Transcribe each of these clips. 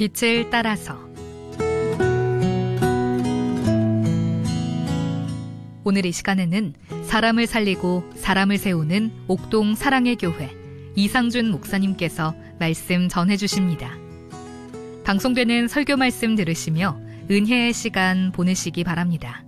빛을 따라서. 오늘 이 시간에는 사람을 살리고 사람을 세우는 옥동 사랑의 교회 이상준 목사님께서 말씀 전해주십니다. 방송되는 설교 말씀 들으시며 은혜의 시간 보내시기 바랍니다.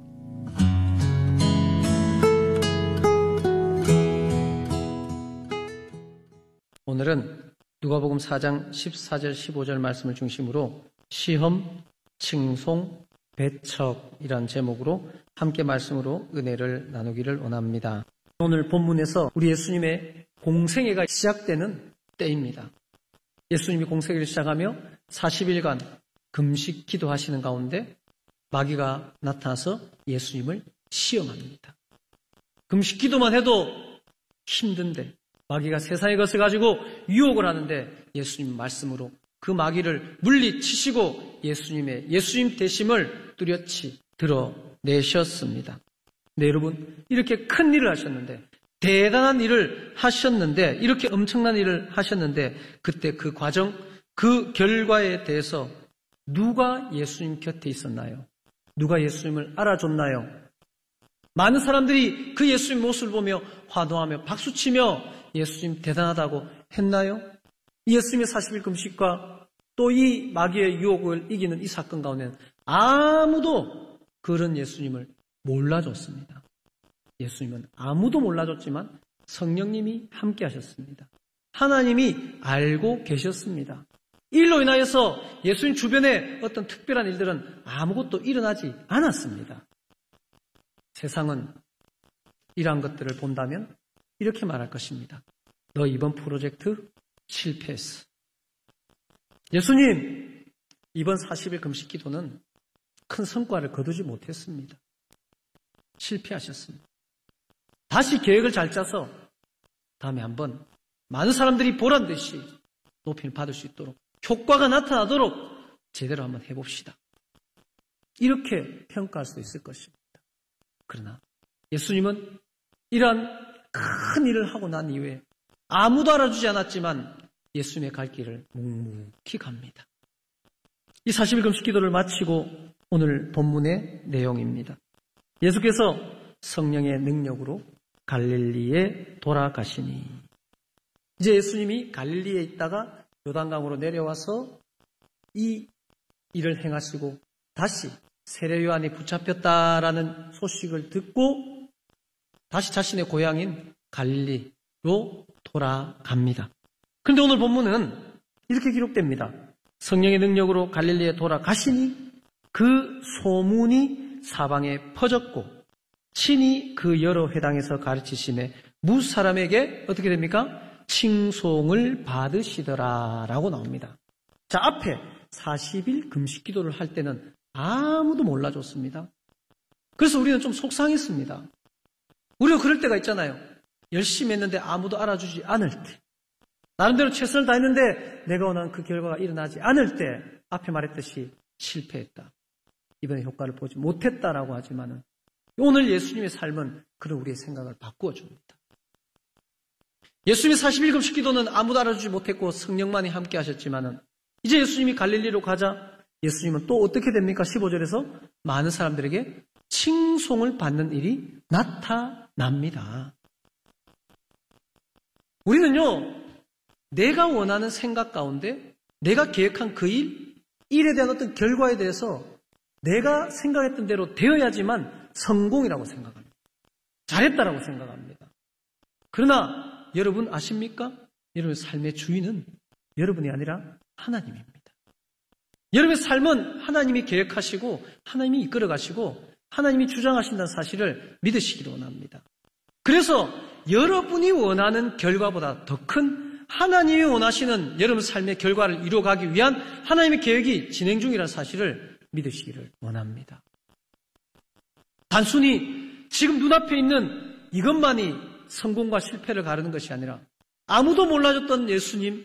오늘은 누가복음 4장 14절 15절 말씀을 중심으로 시험, 칭송, 배척이란 제목으로 함께 말씀으로 은혜를 나누기를 원합니다. 오늘 본문에서 우리 예수님의 공생애가 시작되는 때입니다. 예수님이 공생애를 시작하며 40일간 금식 기도하시는 가운데 마귀가 나타나서 예수님을 시험합니다. 금식 기도만 해도 힘든데 마귀가 세상의 것을 가지고 유혹을 하는데 예수님 말씀으로 그 마귀를 물리치시고 예수님 되심을 뚜렷이 드러내셨습니다. 네, 여러분, 이렇게 큰 일을 하셨는데, 대단한 일을 하셨는데, 이렇게 엄청난 일을 하셨는데, 그때 그 과정, 그 결과에 대해서 누가 예수님 곁에 있었나요? 누가 예수님을 알아줬나요? 많은 사람들이 그 예수님 모습을 보며 환호하며 박수치며 예수님 대단하다고 했나요? 예수님의 40일 금식과 또 이 마귀의 유혹을 이기는 이 사건 가운데는 아무도 그런 예수님을 몰라줬습니다. 예수님은 아무도 몰라줬지만 성령님이 함께 하셨습니다. 하나님이 알고 계셨습니다. 일로 인하여서 예수님 주변에 어떤 특별한 일들은 아무것도 일어나지 않았습니다. 세상은 이러한 것들을 본다면 이렇게 말할 것입니다. 너 이번 프로젝트 실패했어. 예수님, 이번 40일 금식 기도는 큰 성과를 거두지 못했습니다. 실패하셨습니다. 다시 계획을 잘 짜서 다음에 한번 많은 사람들이 보란 듯이 높임을 받을 수 있도록 효과가 나타나도록 제대로 한번 해봅시다. 이렇게 평가할 수도 있을 것입니다. 그러나 예수님은 이러한 큰 일을 하고 난 이후에 아무도 알아주지 않았지만 예수님의 갈 길을 묵묵히 갑니다. 이 40일 금식 기도를 마치고 오늘 본문의 내용입니다. 예수께서 성령의 능력으로 갈릴리에 돌아가시니, 이제 예수님이 갈릴리에 있다가 요단강으로 내려와서 이 일을 행하시고 다시 세례 요한이 붙잡혔다라는 소식을 듣고 다시 자신의 고향인 갈릴리로 돌아갑니다. 그런데 오늘 본문은 이렇게 기록됩니다. 성령의 능력으로 갈릴리에 돌아가시니 그 소문이 사방에 퍼졌고 친히 그 여러 회당에서 가르치심에 무수 사람에게 어떻게 됩니까? 칭송을 받으시더라라고 나옵니다. 자, 앞에 40일 금식 기도를 할 때는 아무도 몰라줬습니다. 그래서 우리는 좀 속상했습니다. 우리가 그럴 때가 있잖아요. 열심히 했는데 아무도 알아주지 않을 때, 나름대로 최선을 다했는데 내가 원하는 그 결과가 일어나지 않을 때 앞에 말했듯이 실패했다, 이번에 효과를 보지 못했다라고 하지만은 오늘 예수님의 삶은 그런 우리의 생각을 바꾸어 줍니다. 예수님의 40일 금식 기도는 아무도 알아주지 못했고 성령만이 함께 하셨지만은 이제 예수님이 갈릴리로 가자 예수님은 또 어떻게 됩니까? 15절에서 많은 사람들에게 칭송을 받는 일이 나타납니다. 우리는요, 내가 원하는 생각 가운데 내가 계획한 그 일에 대한 어떤 결과에 대해서 내가 생각했던 대로 되어야지만 성공이라고 생각합니다. 잘했다라고 생각합니다. 그러나 여러분 아십니까? 여러분의 삶의 주인은 여러분이 아니라 하나님입니다. 여러분의 삶은 하나님이 계획하시고 하나님이 이끌어가시고 하나님이 주장하신다는 사실을 믿으시기를 원합니다. 그래서 여러분이 원하는 결과보다 더 큰 하나님이 원하시는 여러분 삶의 결과를 이루어가기 위한 하나님의 계획이 진행 중이라는 사실을 믿으시기를 원합니다. 단순히 지금 눈앞에 있는 이것만이 성공과 실패를 가르는 것이 아니라 아무도 몰라줬던 예수님,